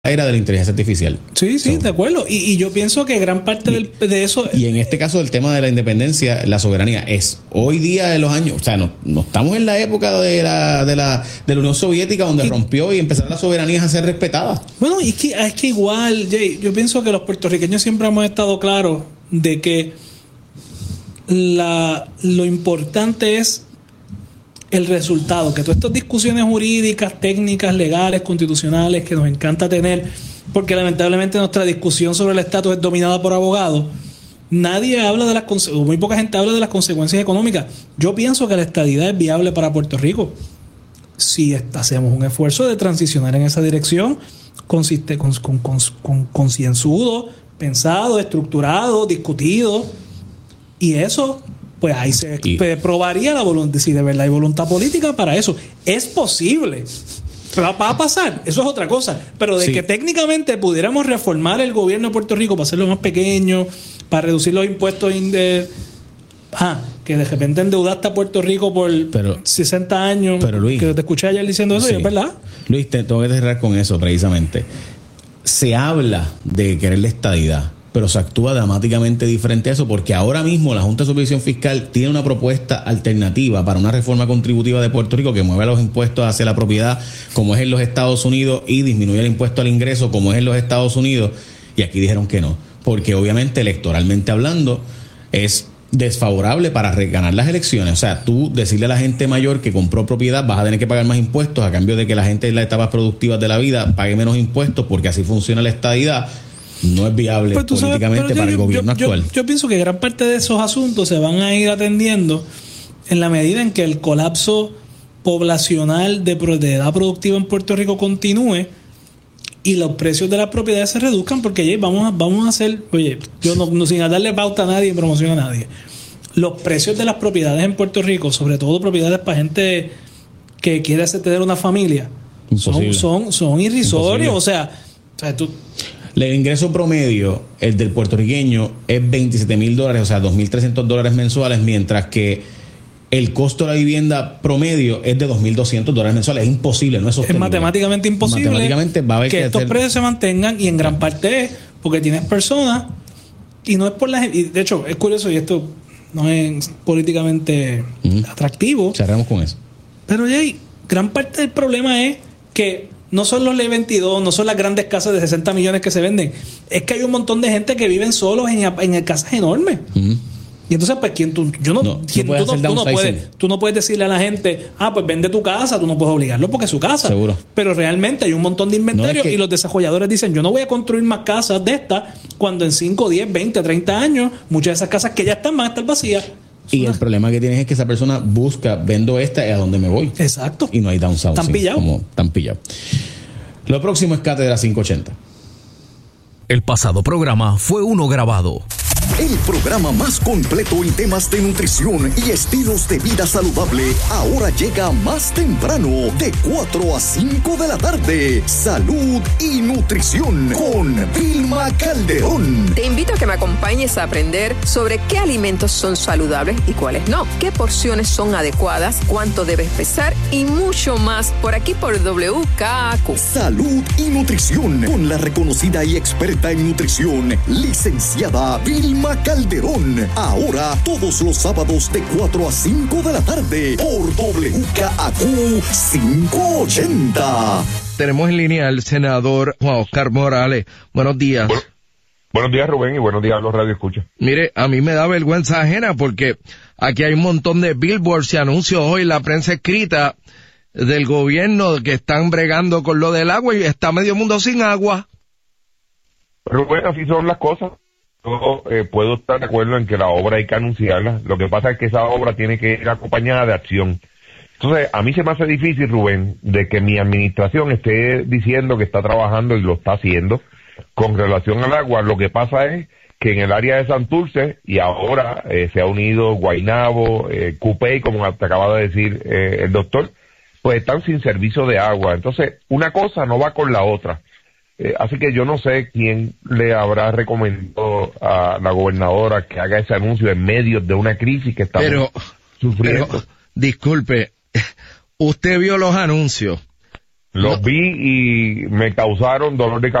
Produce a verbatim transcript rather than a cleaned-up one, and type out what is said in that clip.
era de la inteligencia artificial. Sí, sí, so, de acuerdo. Y, y yo pienso que gran parte y, del, de eso... Y en este caso, el tema de la independencia, la soberanía, es hoy día de los años... O sea, no, no estamos en la época de la, de la, de la Unión Soviética donde y, rompió y empezaron las soberanías a ser respetadas. Bueno, es que, es que igual, Jay, yo pienso que los puertorriqueños siempre hemos estado claros de que la, lo importante es el resultado, que todas estas discusiones jurídicas, técnicas, legales, constitucionales que nos encanta tener, porque lamentablemente nuestra discusión sobre el estatus es dominada por abogados, nadie habla de las consecuencias, muy poca gente habla de las consecuencias económicas. Yo pienso que la estadidad es viable para Puerto Rico si hacemos un esfuerzo de transicionar en esa dirección, consiste con, con, con, con concienzudo, pensado, estructurado, discutido, y eso pues ahí se y, probaría la voluntad, si de verdad hay voluntad política para eso. Es posible. Va, va a pasar, eso es otra cosa. Pero de sí. que técnicamente pudiéramos reformar el gobierno de Puerto Rico para hacerlo más pequeño, para reducir los impuestos de, ah, que de repente endeudaste a Puerto Rico por pero, sesenta años. Pero Luis, que te escuché ayer diciendo eso, sí. y es verdad. Luis, te tengo que cerrar con eso precisamente. Se habla de querer la estadidad, pero se actúa dramáticamente diferente a eso, porque ahora mismo la Junta de Supervisión Fiscal tiene una propuesta alternativa para una reforma contributiva de Puerto Rico que mueve los impuestos hacia la propiedad como es en los Estados Unidos y disminuye el impuesto al ingreso como es en los Estados Unidos, y aquí dijeron que no, porque obviamente electoralmente hablando es desfavorable para ganar las elecciones. O sea, tú decirle a la gente mayor que compró propiedad vas a tener que pagar más impuestos a cambio de que la gente en las etapas productivas de la vida pague menos impuestos, porque así funciona la estadidad. No es viable pues políticamente sabes, para yo, el gobierno yo, actual. Yo, yo pienso que gran parte de esos asuntos se van a ir atendiendo en la medida en que el colapso poblacional de, de edad productiva en Puerto Rico continúe y los precios de las propiedades se reduzcan, porque oye, vamos a, vamos a hacer, oye, yo no, no sin darle pauta a nadie y promoción a nadie, los precios de las propiedades en Puerto Rico, sobre todo propiedades para gente que quiere tener una familia, son, son, son irrisorios. O sea, o sea tú... El ingreso promedio, el del puertorriqueño, es veintisiete mil dólares, o sea, dos mil trescientos dólares mensuales, mientras que el costo de la vivienda promedio es de dos mil doscientos dólares mensuales. Es imposible, no es sostenible. Es matemáticamente imposible matemáticamente va a haber que, que estos hacer... precios se mantengan, y en gran parte es porque tienes personas, y no es por la gente, y de hecho es curioso, y esto no es políticamente uh-huh. atractivo. Cerramos con eso. Pero Jay, gran parte del problema es que no son los Ley veintidós, no son las grandes casas de sesenta millones que se venden. Es que hay un montón de gente que viven solos en, en casas enormes. Uh-huh. Y entonces, pues, ¿quién tú? Yo no, no, ¿quién, tú, no, tú, no puedes, tú no puedes decirle a la gente, ah, pues vende tu casa, tú no puedes obligarlo porque es su casa. Seguro. Pero realmente hay un montón de inventario, no es que... y los desarrolladores dicen, yo no voy a construir más casas de estas cuando en cinco, diez, veinte, treinta años muchas de esas casas que ya están van a estar vacías. Y el problema que tienes es que esa persona busca, vendo esta, es a donde me voy. Exacto. Y no hay downside. Están pillados. Como están pillados. Lo próximo es Cátedra quinientos ochenta. El pasado programa fue uno grabado. El programa más completo en temas de nutrición y estilos de vida saludable ahora llega más temprano, de cuatro a cinco de la tarde. Salud y nutrición con Vilma Calderón. Te invito a que me acompañes a aprender sobre qué alimentos son saludables y cuáles no, qué porciones son adecuadas, cuánto debes pesar y mucho más, por aquí por W K A Q. Salud y nutrición con la reconocida y experta en nutrición, licenciada Vilma Calderón. Ahora todos los sábados de cuatro a cinco de la tarde por W K A Q quinientos ochenta. Tenemos en línea al senador Juan Oscar Morales. Buenos días. Bueno, buenos días, Rubén, y buenos días a los radioescuchas. Mire, a mí me da vergüenza ajena porque aquí hay un montón de billboards y anuncios hoy en la prensa escrita del gobierno que están bregando con lo del agua y está medio mundo sin agua. Pero bueno, así son las cosas. Yo eh, puedo estar de acuerdo en que la obra hay que anunciarla. Lo que pasa es que esa obra tiene que ir acompañada de acción. Entonces, a mí se me hace difícil, Rubén, de que mi administración esté diciendo que está trabajando y lo está haciendo con relación al agua. Lo que pasa es que en el área de Santurce, y ahora eh, se ha unido Guaynabo, eh, Cupey, como te acaba de decir eh, el doctor, pues están sin servicio de agua. Entonces, una cosa no va con la otra. Eh, así que yo no sé quién le habrá recomendado a la gobernadora que haga ese anuncio en medio de una crisis que estamos pero, sufriendo. Pero, disculpe, usted vio los anuncios. Los vi y me causaron dolor de cabeza.